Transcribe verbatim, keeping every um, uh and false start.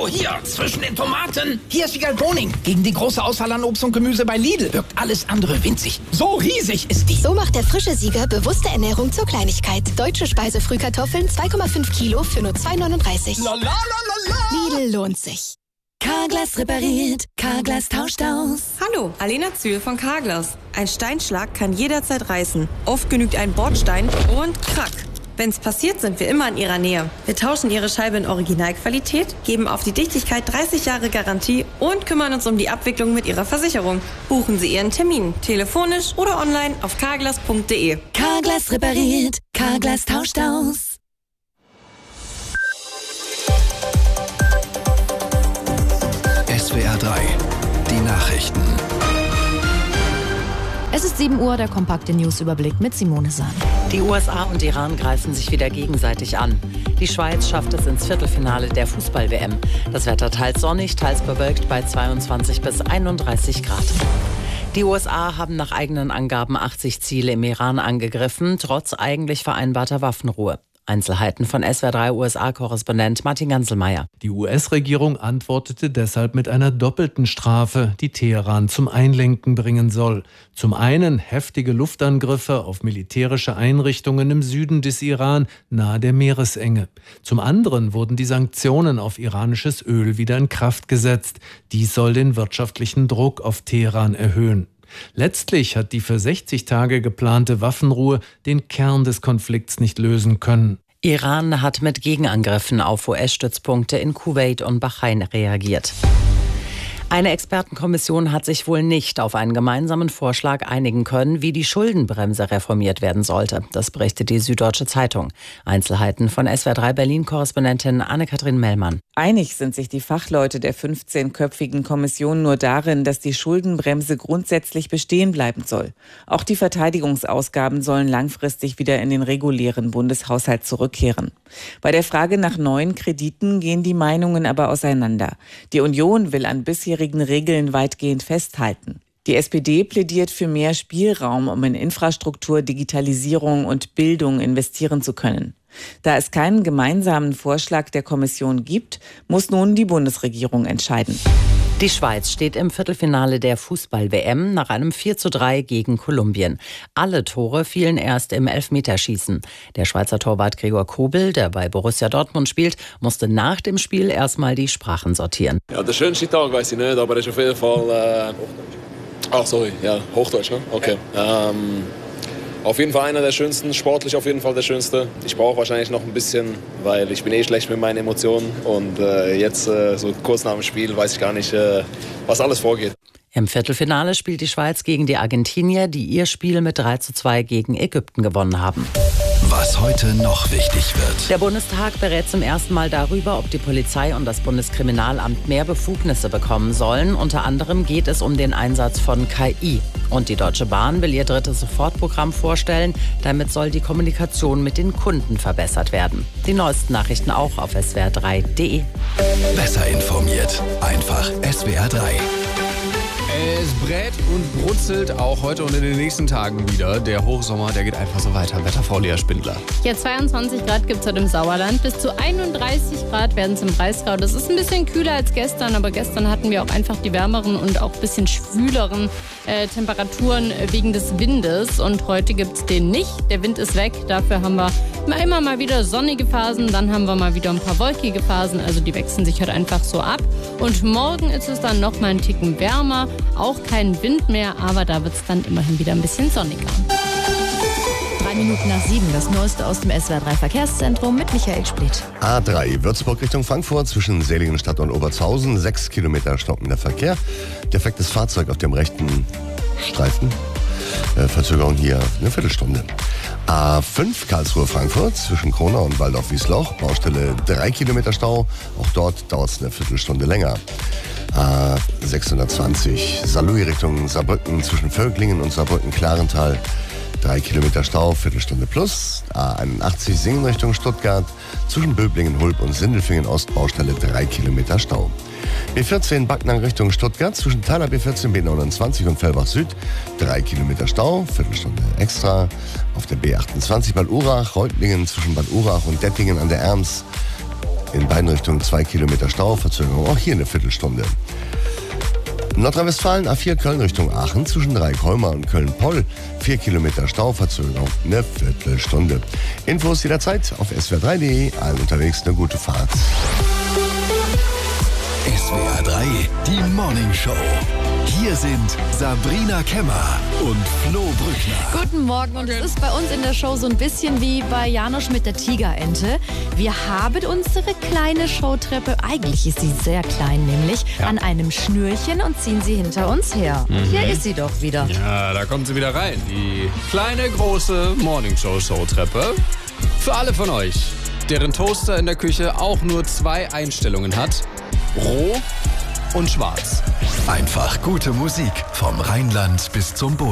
So, hier, zwischen den Tomaten. Hier ist Vigal Boning. Gegen die große Auswahl an Obst und Gemüse bei Lidl wirkt alles andere winzig. So riesig ist die. So macht der frische Sieger bewusste Ernährung zur Kleinigkeit. Deutsche Speisefrühkartoffeln zwei Komma fünf Kilo für nur zwei neununddreißig. La, la, la, la, la. Lidl lohnt sich. Carglass repariert, Carglass tauscht aus. Hallo, Alena Zühl von Carglass. Ein Steinschlag kann jederzeit reißen. Oft genügt ein Bordstein und krack. Wenn's passiert, sind wir immer in Ihrer Nähe. Wir tauschen Ihre Scheibe in Originalqualität, geben auf die Dichtigkeit dreißig Jahre Garantie und kümmern uns um die Abwicklung mit Ihrer Versicherung. Buchen Sie Ihren Termin, telefonisch oder online auf carglass punkt de. Carglass repariert, Carglass tauscht aus. S W R drei, die Nachrichten. Es ist sieben Uhr, der kompakte Newsüberblick mit Simone Sahn. Die U S A und Iran greifen sich wieder gegenseitig an. Die Schweiz schafft es ins Viertelfinale der Fußball-W M. Das Wetter teils sonnig, teils bewölkt bei zweiundzwanzig bis einunddreißig Grad. Die U S A haben nach eigenen Angaben achtzig Ziele im Iran angegriffen, trotz eigentlich vereinbarter Waffenruhe. Einzelheiten von S W R drei U S A-Korrespondent Martin Ganselmeier. Die U S-Regierung antwortete deshalb mit einer doppelten Strafe, die Teheran zum Einlenken bringen soll. Zum einen heftige Luftangriffe auf militärische Einrichtungen im Süden des Iran nahe der Meeresenge. Zum anderen wurden die Sanktionen auf iranisches Öl wieder in Kraft gesetzt. Dies soll den wirtschaftlichen Druck auf Teheran erhöhen. Letztlich hat die für sechzig Tage geplante Waffenruhe den Kern des Konflikts nicht lösen können. Iran hat mit Gegenangriffen auf U S-Stützpunkte in Kuwait und Bahrain reagiert. Eine Expertenkommission hat sich wohl nicht auf einen gemeinsamen Vorschlag einigen können, wie die Schuldenbremse reformiert werden sollte. Das berichtet die Süddeutsche Zeitung. Einzelheiten von S W R drei Berlin-Korrespondentin Anne-Kathrin Mellmann. Einig sind sich die Fachleute der fünfzehnköpfigen Kommission nur darin, dass die Schuldenbremse grundsätzlich bestehen bleiben soll. Auch die Verteidigungsausgaben sollen langfristig wieder in den regulären Bundeshaushalt zurückkehren. Bei der Frage nach neuen Krediten gehen die Meinungen aber auseinander. Die Union will an bisherigen Regeln weitgehend festhalten. Die S P D plädiert für mehr Spielraum, um in Infrastruktur, Digitalisierung und Bildung investieren zu können. Da es keinen gemeinsamen Vorschlag der Kommission gibt, muss nun die Bundesregierung entscheiden. Die Schweiz steht im Viertelfinale der Fußball-W M nach einem vier zu drei gegen Kolumbien. Alle Tore fielen erst im Elfmeterschießen. Der Schweizer Torwart Gregor Kobel, der bei Borussia Dortmund spielt, musste nach dem Spiel erstmal die Sprachen sortieren. Ja, der schönste Tag weiß ich nicht, aber es ist auf jeden Fall... Äh Ach, sorry, ja, Hochdeutsch, ne? Okay. Ähm, auf jeden Fall einer der schönsten, sportlich auf jeden Fall der schönste. Ich brauche wahrscheinlich noch ein bisschen, weil ich bin eh schlecht mit meinen Emotionen. Und äh, jetzt, äh, so kurz nach dem Spiel, weiß ich gar nicht, äh, was alles vorgeht. Im Viertelfinale spielt die Schweiz gegen die Argentinier, die ihr Spiel mit drei zu zwei gegen Ägypten gewonnen haben. Was heute noch wichtig wird. Der Bundestag berät zum ersten Mal darüber, ob die Polizei und das Bundeskriminalamt mehr Befugnisse bekommen sollen. Unter anderem geht es um den Einsatz von K I. Und die Deutsche Bahn will ihr drittes Sofortprogramm vorstellen. Damit soll die Kommunikation mit den Kunden verbessert werden. Die neuesten Nachrichten auch auf S W R drei punkt de. Besser informiert. Einfach S W R drei. Es brät und brutzelt auch heute und in den nächsten Tagen wieder. Der Hochsommer, der geht einfach so weiter. Wetterfrau Lea Spindler. Ja, zweiundzwanzig Grad gibt es heute im Sauerland. Bis zu einunddreißig Grad werden es im Breisgau. Das ist ein bisschen kühler als gestern, aber gestern hatten wir auch einfach die wärmeren und auch ein bisschen schwüleren äh, Temperaturen wegen des Windes. Und heute gibt es den nicht. Der Wind ist weg. Dafür haben wir immer mal wieder sonnige Phasen. Dann haben wir mal wieder ein paar wolkige Phasen. Also die wechseln sich heute einfach so ab. Und morgen ist es dann noch mal einen Ticken wärmer. Auch kein Wind mehr, aber da wird es dann immerhin wieder ein bisschen sonniger. Drei Minuten nach sieben, das Neueste aus dem S W R drei Verkehrszentrum mit Michael Splitt. A drei, Würzburg Richtung Frankfurt, zwischen Seligenstadt und Obertshausen, sechs Kilometer stockender Verkehr. Defektes Fahrzeug auf dem rechten Streifen. Äh, Verzögerung hier eine Viertelstunde. A fünf, Karlsruhe Frankfurt, zwischen Kronau und Waldorf-Wiesloch, Baustelle drei Kilometer Stau. Auch dort dauert es eine Viertelstunde länger. A sechshundertzwanzig, Saarlouis Richtung Saarbrücken, zwischen Völklingen und Saarbrücken-Klarental, drei Kilometer Stau, Viertelstunde plus. A einundachtzig, Singen Richtung Stuttgart, zwischen Böblingen, Hulb und Sindelfingen Ost, Baustelle drei Kilometer Stau. B vierzehn, Backnang Richtung Stuttgart, zwischen Thaler B vierzehn, B neunundzwanzig und Fellbach Süd, drei Kilometer Stau, Viertelstunde extra. Auf der B achtundzwanzig Bad Urach, Reutlingen zwischen Bad Urach und Dettingen an der Erms, In beiden Richtungen zwei Kilometer Stau, Verzögerung auch hier eine Viertelstunde. Nordrhein-Westfalen A vier Köln Richtung Aachen zwischen Dreieck-Holmer und Köln-Poll. Vier Kilometer Stau, Verzögerung eine Viertelstunde. Infos jederzeit auf S W R drei punkt de. Allen unterwegs eine gute Fahrt. S W R drei, die Morning Show. Hier sind Sabrina Kemmer und Flo Brückner. Guten Morgen, und es ist bei uns in der Show so ein bisschen wie bei Janosch mit der Tigerente. Wir haben unsere kleine Showtreppe, eigentlich ist sie sehr klein nämlich, ja. an einem Schnürchen und ziehen sie hinter uns her. Mhm. Hier ist sie doch wieder. Ja, da kommt sie wieder rein. Die kleine, große Morning Show Showtreppe. Für alle von euch, deren Toaster in der Küche auch nur zwei Einstellungen hat. Roh und schwarz. Einfach gute Musik vom Rheinland bis zum Boden.